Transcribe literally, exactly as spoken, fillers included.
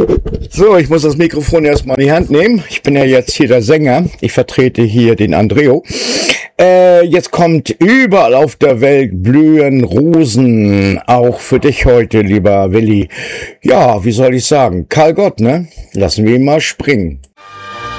So, ich muss das Mikrofon erstmal in die Hand nehmen. Ich bin ja jetzt hier der Sänger. Ich vertrete hier den Andreo. Äh, jetzt kommt überall auf der Welt blühen Rosen. Auch für dich heute, lieber Willi. Ja, wie soll ich sagen? Karl Gott, ne? Lassen wir ihn mal springen.